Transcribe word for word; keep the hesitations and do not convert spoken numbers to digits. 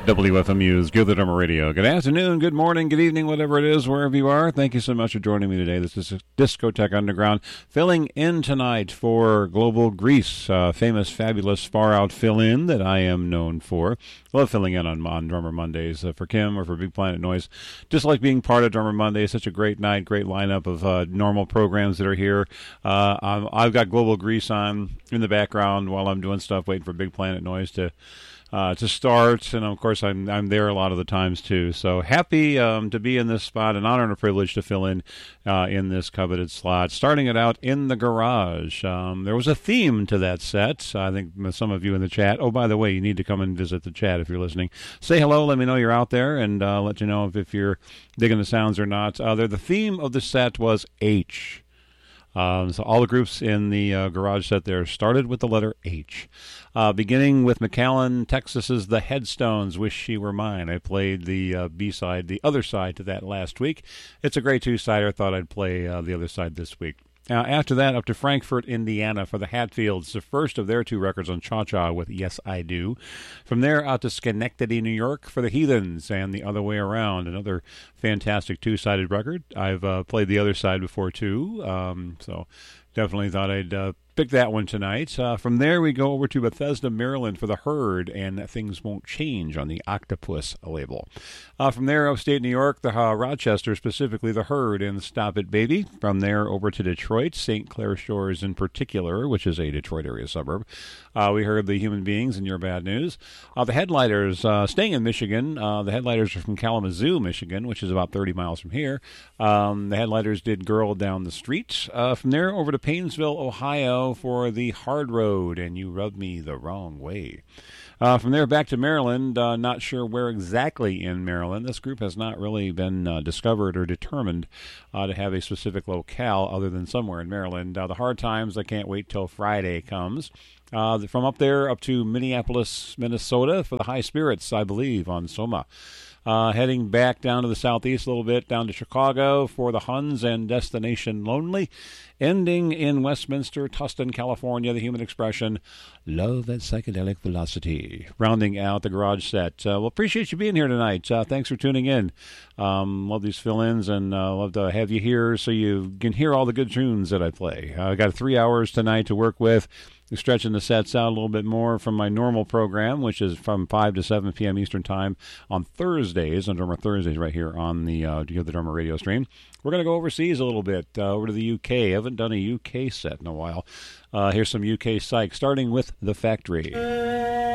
W F M U's Give the Drummer Radio. Good afternoon, good morning, good evening, whatever it is, wherever you are. Thank you so much for joining me today. This is Discotheque Underground, filling in tonight for Global Grease, uh, famous, fabulous, far-out fill-in that I am known for. Love filling in on, on Drummer Mondays uh, for Kim or for Big Planet Noise. Just like being part of Drummer Monday. Such a great night, great lineup of uh, normal programs that are here. Uh, I'm, I've got Global Grease on in the background while I'm doing stuff, waiting for Big Planet Noise to Uh, to start, and of course I'm I'm there a lot of the times too. So happy um, to be in this spot, an honor and a privilege to fill in uh, in this coveted slot. Starting it out in the garage. Um, there was a theme to that set. I think some of you in the chat. Oh, by the way, you need to come and visit the chat if you're listening. Say hello. Let me know you're out there, and uh, let you know if, if you're digging the sounds or not. Uh, there, the theme of the set was H. Um, so all the groups in the uh, garage set there started with the letter H. Uh, beginning with McAllen, Texas's The Headstones, Wish She Were Mine. I played the uh, B-side, the other side to that last week. It's a great two-sider. Thought I'd play uh, the other side this week. Now, after that, up to Frankfort, Indiana for the Hatfields, the first of their two records on Cha-Cha with Yes, I Do. From there, out to Schenectady, New York for the Heathens, and the other way around, another fantastic two-sided record. I've uh, played the other side before, too, um, so definitely thought I'd uh, pick that one tonight. Uh, from there, we go over to Bethesda, Maryland for the Herd, and Things Won't Change on the Octopus label. Uh, from there, upstate New York, the uh, Rochester, specifically the Herd and Stop It Baby. From there, over to Detroit, Saint Clair Shores in particular, which is a Detroit area suburb. Uh, we heard the Human Beings and Your Bad News. Uh, the Headlighters, uh, staying in Michigan. Uh, the Headlighters are from Kalamazoo, Michigan, which is about thirty miles from here. Um, the Headlighters did Girl Down the Street. Uh, from there, over to Paynesville, Ohio for the Hard Road and You Rubbed Me the Wrong Way. Uh, from there back to Maryland, uh, not sure where exactly in Maryland. This group has not really been uh, discovered or determined uh, to have a specific locale other than somewhere in Maryland. Uh, the Hard Times, I can't wait till Friday comes. Uh, from up there up to Minneapolis, Minnesota for the High Spirits, I believe, on Soma. Uh, heading back down to the southeast a little bit, down to Chicago for the Huns and Destination Lonely. Ending in Westminster, Tustin, California, the Human Expression, Love at Psychedelic Velocity. Rounding out the garage set. Uh, well, appreciate you being here tonight. Uh, thanks for tuning in. Um, love these fill-ins, and uh, love to have you here so you can hear all the good tunes that I play. I uh, got three hours tonight to work with. Stretching the sets out a little bit more from my normal program, which is from five to seven p.m. Eastern Time on Thursdays, on Drummer Thursdays right here on the uh, Give the Drummer radio stream. We're going to go overseas a little bit, uh, over to the U K. I haven't done a U K set in a while. Uh, here's some U K psych, starting with The Factory.